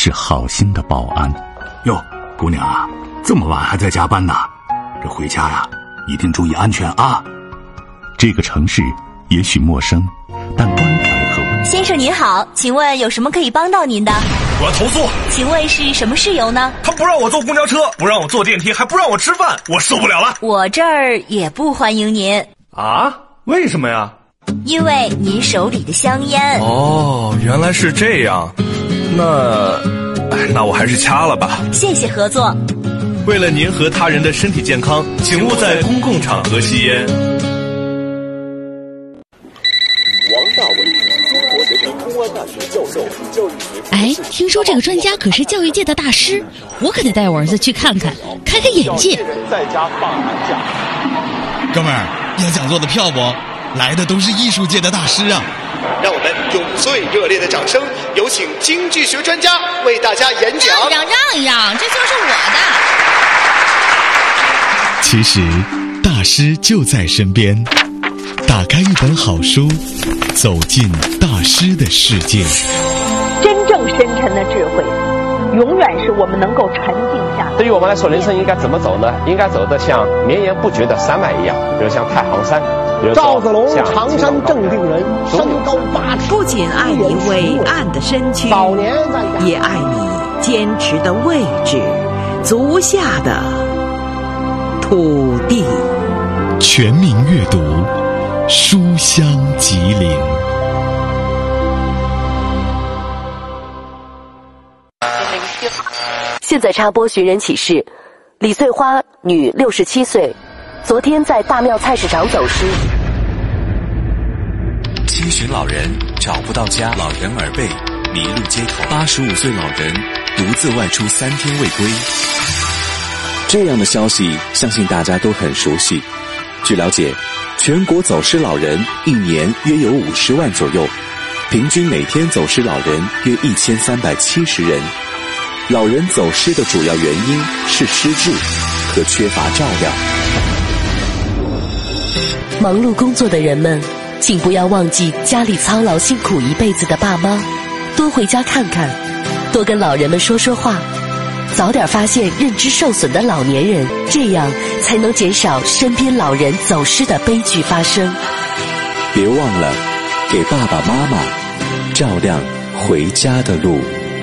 是好心的保安。 哟，姑娘啊，这么晚还在加班呢？这回家呀，一定注意安全啊！ 这个城市也许陌生，但关怀和温。 先生您好，请问有什么可以帮到您的？ 我要投诉。 请问是什么事由呢？ 他不让我坐公交车，不让我坐电梯，还不让我吃饭，我受不了了。 我这儿也不欢迎您。 啊？为什么呀？ 因为您手里的香烟。 哦，原来是这样。那我还是掐了吧。 谢谢合作。 为了您和他人的身体健康，请勿在公共场合吸烟。 王大伟，中国人民公安大学教授，教育学。 哎，听说这个专家可是教育界的大师，我可得带我儿子去看看，开开眼界。 在家放寒假。 哥们儿，要讲座的票不？来的都是艺术界的大师啊！ 让我们用最热烈的掌声，有请经济学专家为大家演讲。 让一让，这就是我的。 其实，大师就在身边。打开一本好书，走进大师的世界。 真正深沉的智慧，永远是我们能够沉静下。 对于我们来说，人生应该怎么走呢？应该走得像绵延不绝的山脉一样，比如像太行山。 赵子龙，常山正定人，身高8尺。 不仅爱你伟岸的身躯，也爱你坚持的位置，足下的土地。 全民阅读，书香吉林。 现在插播寻人启事：李穗花，女，67岁，昨天在大庙菜市场走失。 七旬老人找不到家，老人耳背，迷路街头。85岁老人独自外出3天未归。这样的消息，相信大家都很熟悉。据了解，全国走失老人一年约有50万左右，平均每天走失老人约1370人。老人走失的主要原因是失智和缺乏照料。 忙碌工作的人们，请不要忘记家里操劳辛苦一辈子的爸妈，多回家看看，多跟老人们说说话，早点发现认知受损的老年人，这样才能减少身边老人走失的悲剧发生。 别忘了给爸爸妈妈照亮回家的路。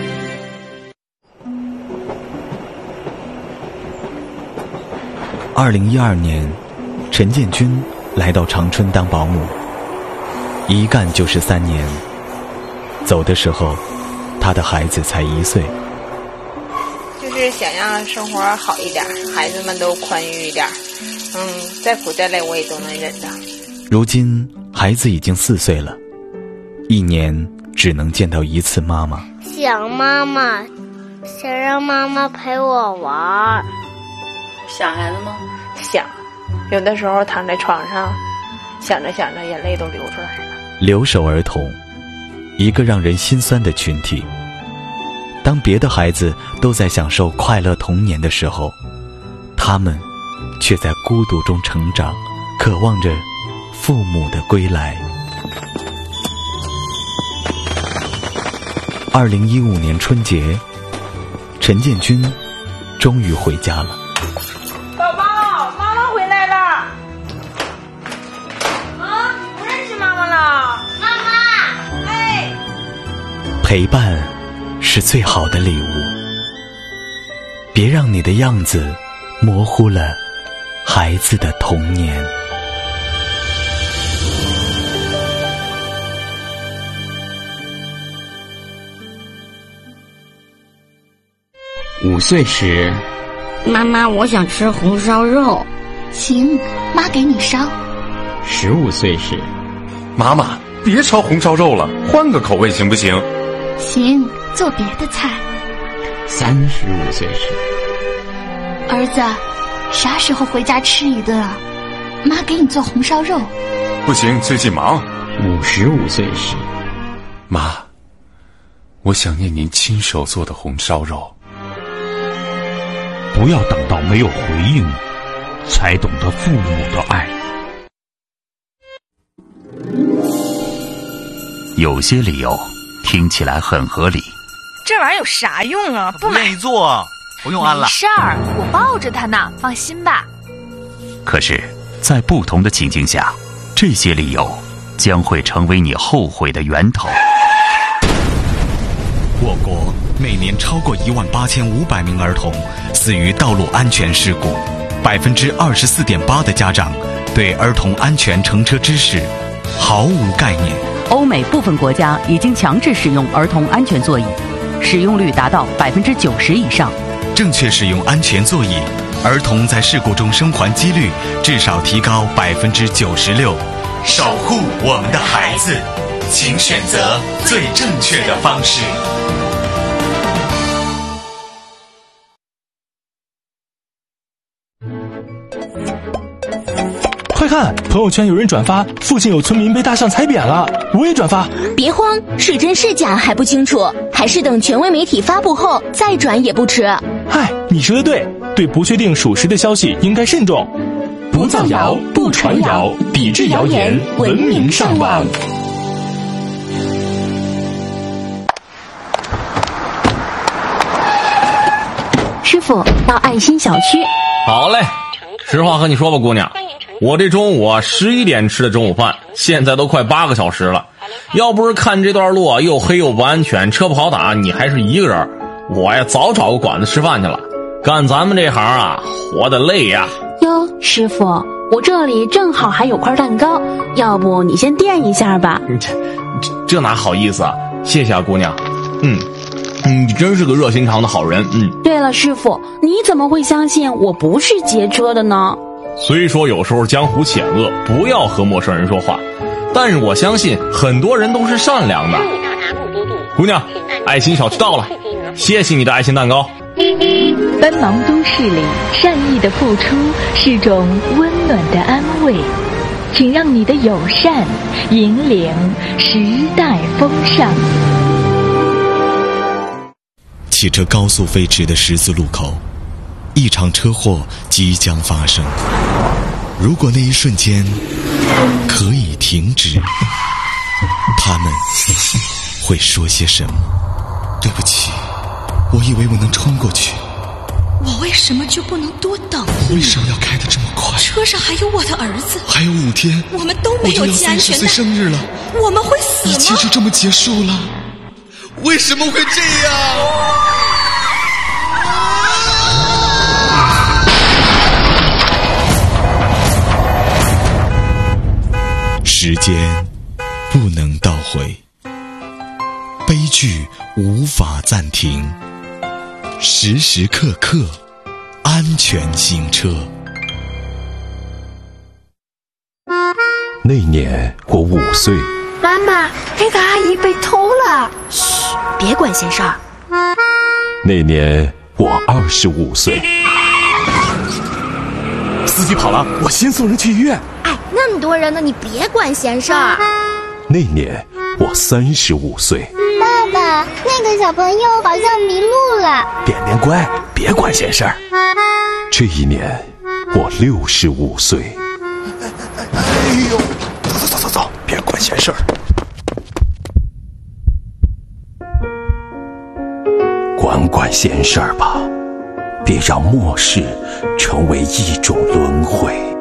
2012年，陈建军来到长春当保姆，一干就是3年。走的时候，他的孩子才1岁。 就是想让生活好一点，孩子们都宽裕一点。再苦再累我也都能忍着。 如今孩子已经4岁了，1年只能见到1次妈妈。 想妈妈，想让妈妈陪我玩。 想孩子吗？想，有的时候躺在床上，想着想着眼泪都流出来了。 留守儿童，一个让人心酸的群体。当别的孩子都在享受快乐童年的时候，他们却在孤独中成长，渴望着父母的归来。2015年春节，陈建军终于回家了。 宝宝，妈妈回来了。啊，不认识妈妈了。 妈妈， 哎， 陪伴是最好的礼物，别让你的样子模糊了孩子的童年。 5岁时， 妈妈，我想吃红烧肉。 行，妈给你烧。 15岁时， 妈妈，别烧红烧肉了，换个口味行不行？ 行，做别的菜。 35岁时， 儿子，啥时候回家吃一顿啊？妈给你做红烧肉。 不行，最近忙。 55岁时， 妈，我想念您亲手做的红烧肉。 不要等到没有回应，才懂得父母的爱。有些理由听起来很合理， 这玩意儿有啥用啊？ 不愿意做，不用安了。 没事儿，我抱着它呢，放心吧。 可是，在不同的情境下，这些理由将会成为你后悔的源头。 我国每年超过18500名儿童死于道路安全事故，24.8%的家长对儿童安全乘车知识毫无概念。 欧美部分国家已经强制使用儿童安全座椅，使用率达到90%以上。 正确使用安全座椅，儿童在事故中生还几率至少提高96%。守护我们的孩子，请选择最正确的方式。 快看，朋友圈有人转发附近有村民被大象踩扁了，我也转发。 别慌，是真是假还不清楚，还是等权威媒体发布后再转也不迟。 嗨，你说的对，对不确定属实的消息应该慎重， 不造谣，不传谣，抵制谣言，文明上网。 师傅，到爱心小区。 好嘞，实话和你说吧，姑娘，我这中午11点吃的中午饭，现在都快8个小时了。要不是看这段路又黑又不安全，车不好打，你还是一个人，我呀早找个馆子吃饭去了。干咱们这行啊，活得累呀。 哟，师傅，我这里正好还有块蛋糕，要不你先垫一下吧。 这哪好意思啊，谢谢啊，姑娘。你真是个热心肠的好人。 对了，师傅，你怎么会相信我不是劫车的呢？ 虽说有时候江湖险恶，不要和陌生人说话，但是我相信很多人都是善良的。姑娘，爱心小区到了，谢谢你的爱心蛋糕。 奔忙都市里，善意的付出是种温暖的安慰，请让你的友善引领时代风尚。 汽车高速飞驰的十字路口，一场车祸即将发生。如果那一瞬间可以停止，他们会说些什么？对不起，我以为我能冲过去。 我为什么就不能多等一秒？ 为什么要开得这么快？ 车上还有我的儿子， 还有5天， 我们都没有系安全带。我就要30岁生日了，我们会死吗？ 一切就这么结束了？为什么会这样？时间不能倒回，悲剧无法暂停，时时刻刻安全行车。 那年我5岁， 妈妈，那个阿姨被偷了。嘘，别管闲事儿。 那年我25岁， 司机跑了，我先送人去医院。 哎，那么多人呢，你别管闲事儿。 那年我35岁， 爸爸，那个小朋友好像迷路了。 点点乖，别管闲事儿。这一年我65岁。 哎呦， 走，别管闲事儿。管闲事儿吧，别让漠视成为一种轮回。